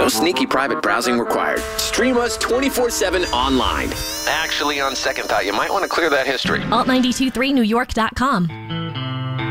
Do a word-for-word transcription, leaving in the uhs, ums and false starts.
No sneaky private browsing required. Stream us twenty-four seven online. Actually, on second thought, you might want to clear that history. alt nine two three new york dot com.